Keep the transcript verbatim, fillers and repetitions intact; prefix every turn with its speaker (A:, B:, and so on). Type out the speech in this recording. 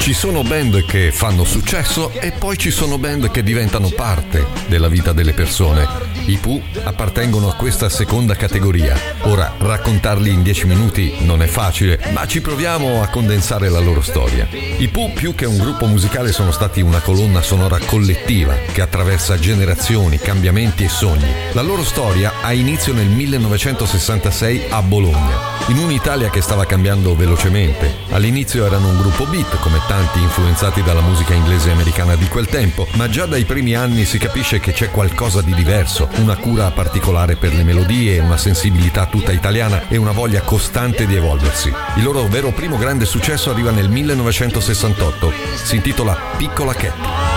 A: Ci sono band che fanno successo e poi ci sono band che diventano parte della vita delle persone. I Pooh appartengono a questa seconda categoria. Ora, raccontarli in dieci minuti non è facile, ma ci proviamo a condensare la loro storia. I Pooh, più che un gruppo musicale, sono stati una colonna sonora collettiva che attraversa generazioni, cambiamenti e sogni. La loro storia ha inizio nel millenovecentosessantasei a Bologna, in un'Italia che stava cambiando velocemente. All'inizio erano un gruppo beat, come tanti influenzati dalla musica inglese e americana di quel tempo, ma già dai primi anni si capisce che c'è qualcosa di diverso, una cura particolare per le melodie, una sensibilità tutta italiana e una voglia costante di evolversi. Il loro vero primo grande successo arriva nel millenovecentosessantotto, si intitola Piccola Cat.